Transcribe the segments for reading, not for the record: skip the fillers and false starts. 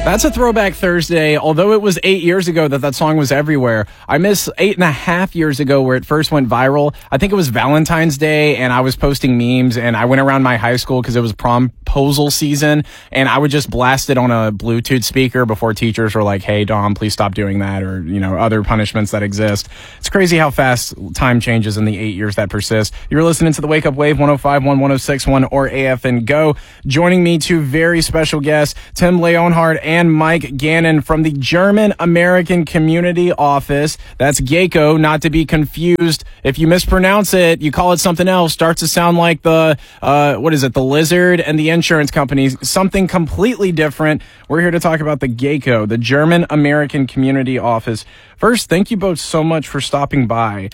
That's a throwback Thursday. Although it was 8 years ago that song was everywhere, I miss 8.5 years ago where it first went viral. I think it was Valentine's Day, and I was posting memes, and I went around my high school because it was promposal season, and I would just blast it on a Bluetooth speaker before teachers were like, "Hey, Dom, please stop doing that," or, other punishments that exist. It's crazy how fast time changes in the 8 years that persist. You're listening to the Wake Up Wave 105.1, 106.1, or AFN Go. Joining me, two very special guests, Tim Leonhardt and Mike Gannon from the German American Community Office. That's GECO, not to be confused. If you mispronounce it, you call it something else. Starts to sound like the lizard and the insurance companies. Something completely different. We're here to talk about the GECO, the German American Community Office. First, thank you both so much for stopping by.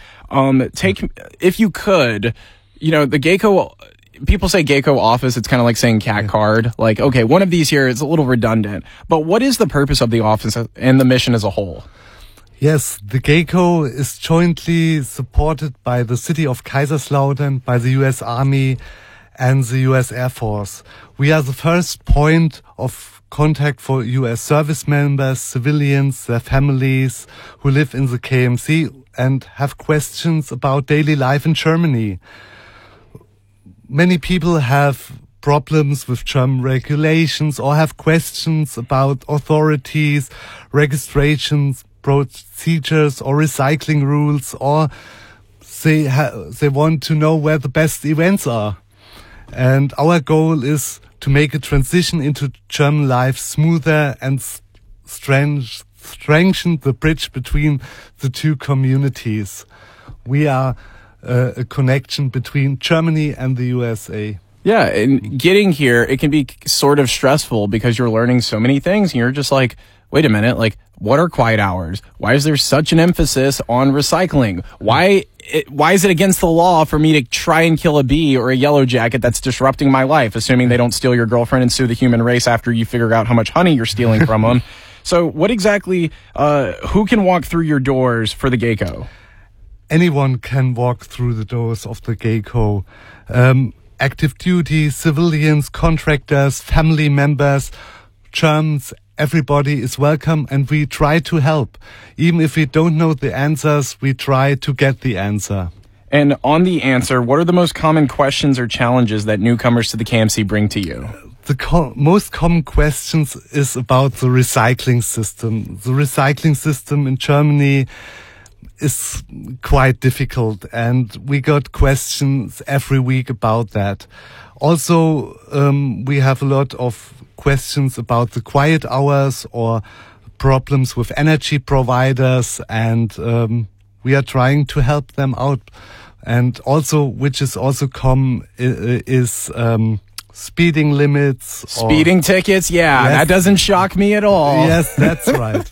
If you could, the GECO. People say GECO office. It's kind of like saying cat card. Like, okay, one of these here is a little redundant. But what is the purpose of the office and the mission as a whole? Yes, the GECO is jointly supported by the city of Kaiserslautern, by the U.S. Army and the U.S. Air Force. We are the first point of contact for U.S. service members, civilians, their families who live in the KMC and have questions about daily life in Germany. Many people have problems with German regulations or have questions about authorities, registrations, procedures, or recycling rules, or they want to know where the best events are. And our goal is to make a transition into German life smoother and strengthen the bridge between the two communities. We are a connection between Germany and the USA. Yeah, and getting here, it can be sort of stressful because you're learning so many things, and you're just like, wait a minute, like, what are quiet hours? Why is there such an emphasis on recycling? Why is it against the law for me to try and kill a bee or a yellow jacket that's disrupting my life, assuming they don't steal your girlfriend and sue the human race after you figure out how much honey you're stealing from them? So what exactly, who can walk through your doors for the GECO? Anyone can walk through the doors of the GECO. Active duty, civilians, contractors, family members, Germans, everybody is welcome, and we try to help. Even if we don't know the answers, we try to get the answer. And on the answer, what are the most common questions or challenges that newcomers to the KMC bring to you? The most common questions is about the recycling system. The recycling system in Germany is quite difficult, and we got questions every week about that. Also, we have a lot of questions about the quiet hours or problems with energy providers, and we are trying to help them out. And also, which is also common, is speeding limits. Speeding tickets, yeah, yes. That doesn't shock me at all. Yes, that's right.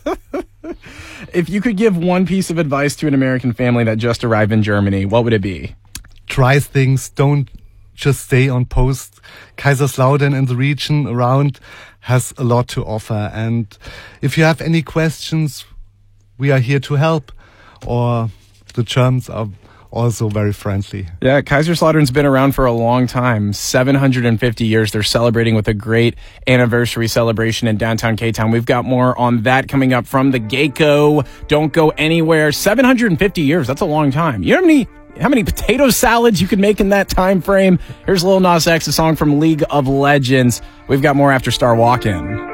If you could give one piece of advice to an American family that just arrived in Germany, what would it be? Try things. Don't just stay on post. Kaiserslautern and the region around has a lot to offer. And if you have any questions, we are here to help. Or the Germans are also very friendly. Yeah, Kaiserslautern's been around for a long time, 750 years. They're celebrating with a great anniversary celebration in downtown K-Town. We've got more on that coming up from the GECO. Don't go anywhere. 750 years, that's a long time. You know how many potato salads you could make in that time frame? Here's Lil Nas X, a song from League of Legends. We've got more after Star Walkin'.